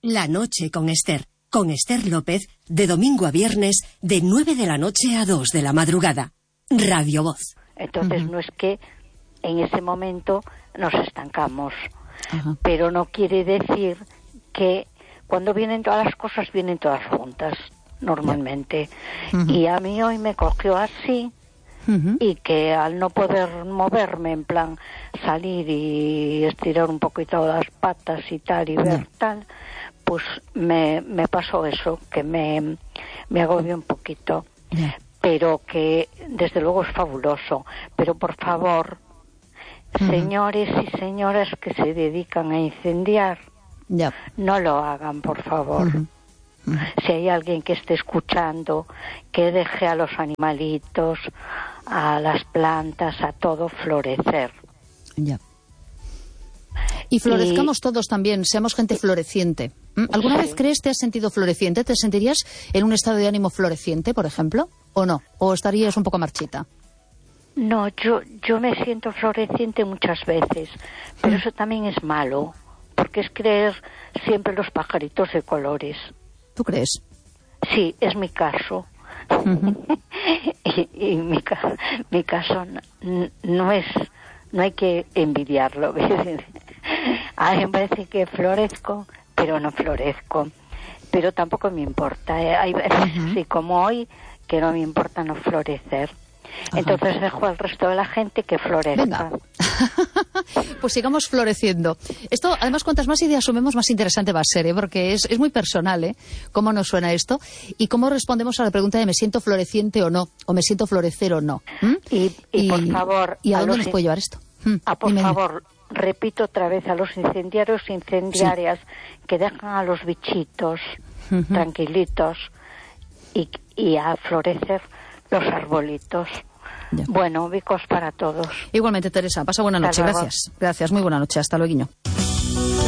La noche con Esther López, de domingo a viernes, de 9 de la noche a 2 de la madrugada. Radio Voz. Entonces no es que en ese momento nos estancamos, pero no quiere decir que cuando vienen todas las cosas, vienen todas juntas, normalmente. Y a mí hoy me cogió así, y que al no poder moverme, en plan salir y estirar un poquito las patas y tal, y ver tal, pues me pasó eso, que me agobió un poquito. Pero que desde luego es fabuloso. Pero por favor, señores y señoras que se dedican a incendiar, no lo hagan, por favor. Si hay alguien que esté escuchando, que deje a los animalitos, a las plantas, a todo florecer. Y florezcamos todos también, seamos gente floreciente. ¿Alguna vez crees te has sentido floreciente? ¿Te sentirías en un estado de ánimo floreciente, por ejemplo? ¿O no? ¿O estarías un poco marchita? No, yo me siento floreciente muchas veces, pero eso también es malo, porque es creer siempre los pajaritos de colores. ¿Tú crees? Sí, es mi caso. y mi caso no hay que envidiarlo. A mí me parece que florezco, pero no florezco. Pero tampoco me importa. Hay veces, sí, como hoy, que no me importa no florecer. Entonces dejo al resto de la gente que florezca. Venga. Pues sigamos floreciendo. Esto, además, cuantas más ideas sumemos, más interesante va a ser, porque es muy personal, cómo nos suena esto y cómo respondemos a la pregunta de me siento floreciente o no, o me siento florecer o no. Y por favor... ¿Y a dónde nos puede llevar esto? Por favor, repito otra vez, a los incendiarios e incendiarias que dejan a los bichitos tranquilitos y a florecer los arbolitos. Bueno, bicos para todos. Igualmente, Teresa, pasa buena noche. Gracias. Gracias, muy buena noche. Hasta luego.